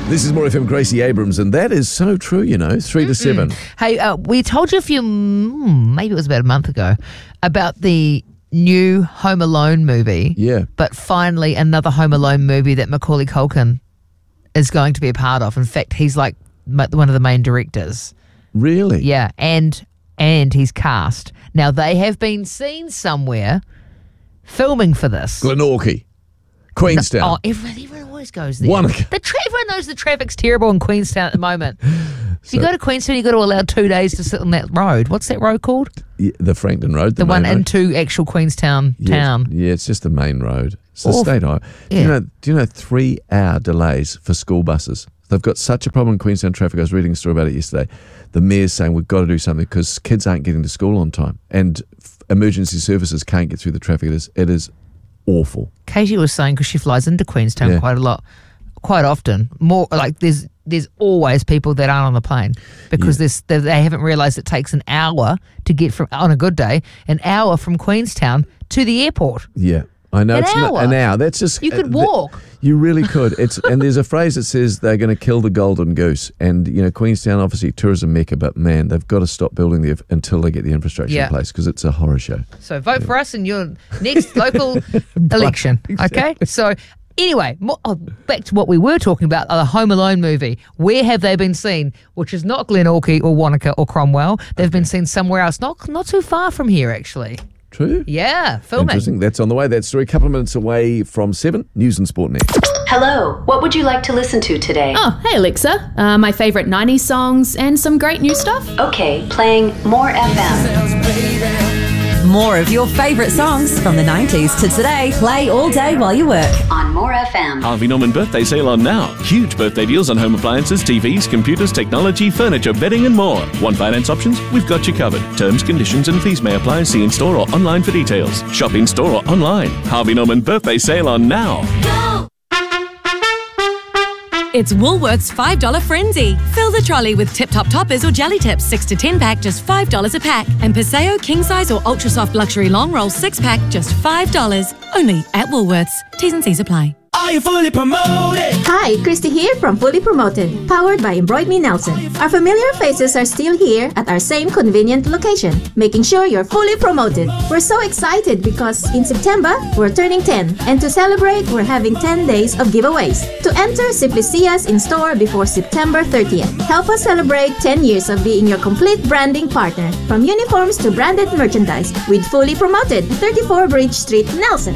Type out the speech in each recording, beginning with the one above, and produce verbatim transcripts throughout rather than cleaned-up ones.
This is More F M, Gracie Abrams, and that is so true, you know, three to seven. Hey, uh, we told you a few, mm, maybe it was about a month ago, about the new Home Alone movie. Yeah. But finally another Home Alone movie that Macaulay Culkin is going to be a part of. In fact, he's like one of the main directors. Really? Yeah, and and he's cast. Now, they have been seen somewhere filming for this. Glenorchy. Queenstown. No, oh, everyone, everyone always goes there. Wanaka. The tra- everyone knows the traffic's terrible in Queenstown at the moment. If So- you go to Queenstown, you've got to allow two days to sit on that road. What's that road called? Yeah, the Frankton Road. The, The one main road. into actual Queenstown Yeah, town. Yeah, it's just the main road. It's the Awful. state highway. Do Yeah. you know? Do you know three-hour delays for school buses? They've got such a problem in Queenstown traffic. I was reading a story about it yesterday. The mayor's saying we've got to do something because kids aren't getting to school on time, and f- emergency services can't get through the traffic. It is, it is awful. Katie was saying, because she flies into Queenstown Yeah. quite a lot, quite often, more like there's there's always people that aren't on the plane because there's, they, they haven't realised it takes an hour to get from, on a good day, an hour from Queenstown to the airport. Yeah, I know. An it's not hour? an hour. That's just You could uh, th- walk. you really could. It's and there's a phrase that says they're going to kill the golden goose. And you know, Queenstown obviously tourism mecca, but man, they've got to stop building there until they get the infrastructure Yeah. in place because it's a horror show. So vote for us in your next local election, okay? So anyway, mo- oh, back to what we were talking about, uh, the Home Alone movie. Where have they been seen? Which is not Glenorchy or Wanaka or Cromwell. They've been seen somewhere else, not not too far from here, actually. True. Yeah, filming. Interesting. That's on the way. That story, a couple of minutes away from seven. News and Sport next. Hello, what would you like to listen to today? Oh, hey Alexa. Uh, my favourite nineties songs and some great new stuff. Okay, playing More F M More of your favourite songs from the nineties to today. Play all day while you work. on More F M. Harvey Norman birthday sale on now. Huge birthday deals on home appliances, T Vs, computers, technology, furniture, bedding and more. Want finance options? We've got you covered. Terms, conditions and fees may apply. See in store or online for details. Shop in store or online. Harvey Norman birthday sale on now. It's Woolworths five dollar Frenzy. Fill the trolley with Tip Top Toppers or Jelly Tips six to ten pack, just five dollars a pack. And Paseo King Size or Ultra Soft Luxury Long Roll six pack, just five dollars. Only at Woolworths. T's and C's apply. Are you fully promoted? Hi, Christy here from Fully Promoted, powered by Embroid Me Nelson. Our familiar faces are still here at our same convenient location, making sure you're fully promoted. We're so excited because in September, we're turning ten, and to celebrate, we're having ten days of giveaways. To enter, simply see us in store before September thirtieth. Help us celebrate ten years of being your complete branding partner, from uniforms to branded merchandise, with Fully Promoted, thirty-four Bridge Street, Nelson.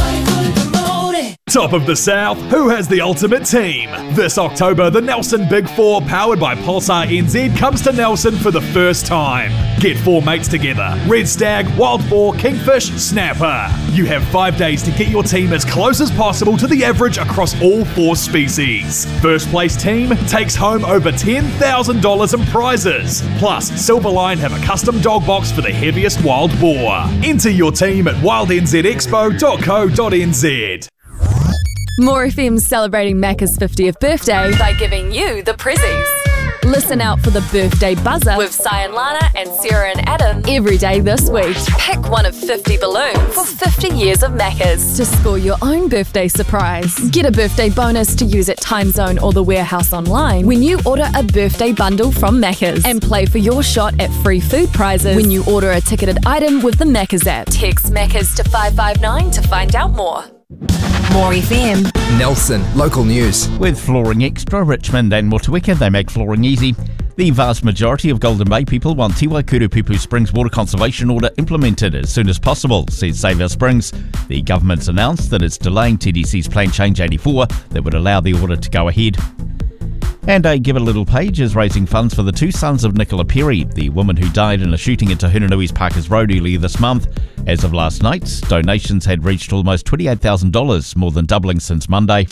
Top of the South, who has the ultimate team? This October, the Nelson Big Four, powered by Pulsar N Z, comes to Nelson for the first time. Get four mates together: Red Stag, Wild Boar, Kingfish, Snapper. You have five days to get your team as close as possible to the average across all four species. First place team takes home over ten thousand dollars in prizes. Plus, Silverline have a custom dog box for the heaviest wild boar. Enter your team at wild n z expo dot co dot n z. More F M's celebrating Macca's fiftieth birthday by giving you the prezzies. Listen out for the birthday buzzer with Cyan Lana and Sarah and Adam every day this week. Pick one of fifty balloons for fifty years of Macca's to score your own birthday surprise. Get a birthday bonus to use at Timezone or the Warehouse online when you order a birthday bundle from Macca's. And play for your shot at free food prizes when you order a ticketed item with the Macca's app. Text Macca's to five five nine to find out more. More F M. Nelson, local news. With Flooring Extra, Richmond and Motueka, they make flooring easy. The vast majority of Golden Bay people want Te Waikurupupu Springs Water Conservation Order implemented as soon as possible, says Save Our Springs. The government's announced that it's delaying T D C's Plan Change eighty-four that would allow the order to go ahead. And a Give a Little page is raising funds for the two sons of Nicola Perry, the woman who died in a shooting at Tahunanui's Parkers Road earlier this month. As of last night, donations had reached almost twenty-eight thousand dollars, more than doubling since Monday.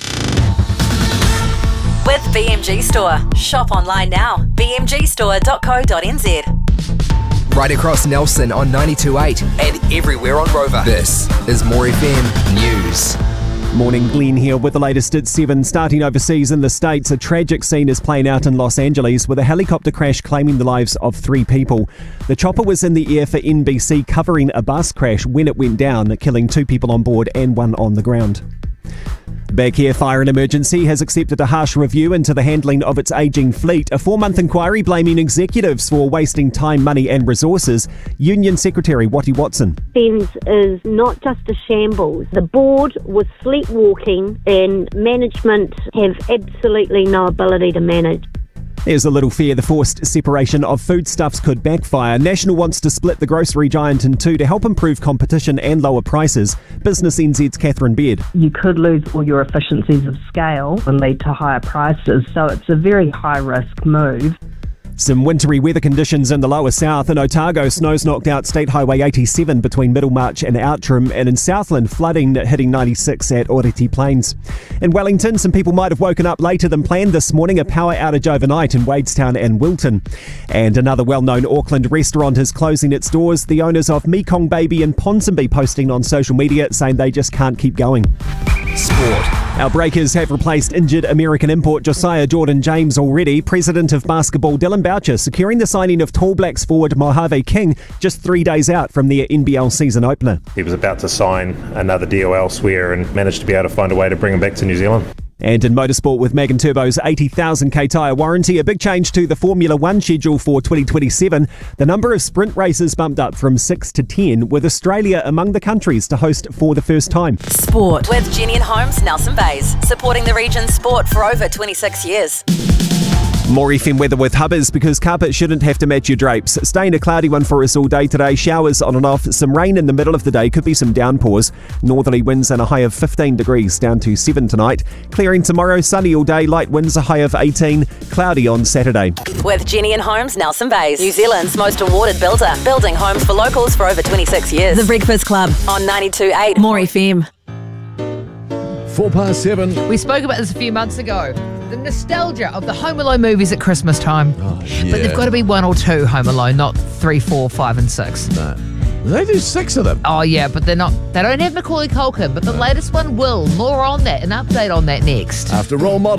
With B M G Store. Shop online now. b m g store dot co dot n z. Right across Nelson on ninety-two point eight and everywhere on Rover. This is More F M News. Morning, Glenn here with the latest at seven. Starting overseas in the States, a tragic scene is playing out in Los Angeles with a helicopter crash claiming the lives of three people. The chopper was in the air for N B C covering a bus crash when it went down, killing two people on board and one on the ground. Back here, Fire and Emergency has accepted a harsh review into the handling of its ageing fleet. A four-month inquiry blaming executives for wasting time, money and resources. Union Secretary Watty Watson. F E M S is not just a shambles. The board was sleepwalking and management have absolutely no ability to manage. There's a little fear the forced separation of foodstuffs could backfire. National wants to split the grocery giant in two to help improve competition and lower prices. Business N Z's Catherine Beard. You could lose all your efficiencies of scale and lead to higher prices, so it's a very high-risk move. Some wintry weather conditions in the lower south. In Otago, snows knocked out State Highway eighty-seven between Middlemarch and Outram, and in Southland, flooding hitting ninety-six at Oriti Plains. In Wellington, some people might have woken up later than planned this morning. A power outage overnight in Wadestown and Wilton. And another well-known Auckland restaurant is closing its doors. The owners of Mekong Baby and Ponsonby posting on social media saying they just can't keep going. Sport. Our Breakers have replaced injured American import Josiah Jordan-James already. President of basketball Dylan Boucher securing the signing of Tall Blacks forward Mojave King just three days out from their N B L season opener. He was about to sign another deal elsewhere and managed to be able to find a way to bring him back to New Zealand. And in motorsport, with Megan Turbo's eighty thousand k tyre warranty, a big change to the Formula One schedule for twenty twenty-seven. The number of sprint races bumped up from six to ten, with Australia among the countries to host for the first time. Sport with Jenny and Holmes, Nelson Bays, supporting the region's sport for over twenty-six years. More F M weather with Hubbers, because carpet shouldn't have to match your drapes. Staying a cloudy one for us all day today. Showers on and off. Some rain in the middle of the day. Could be some downpours. Northerly winds and a high of fifteen degrees, down to seven tonight. Clearing tomorrow. Sunny all day. Light winds, a high of eighteen. Cloudy on Saturday. With Jenny and Holmes, Nelson Bays, New Zealand's most awarded builder. Building homes for locals for over twenty-six years. The Breakfast Club on ninety-two point eight More F M. Four past seven. We spoke about this a few months ago. The nostalgia of the Home Alone movies at Christmas time. Oh, yeah. But they've got to be one or two Home Alone, not three, four, five, and six. No. They do six of them. Oh, yeah, but they're not. They don't have Macaulay Culkin, but the latest one will. More on that. An update on that next. After Role Model.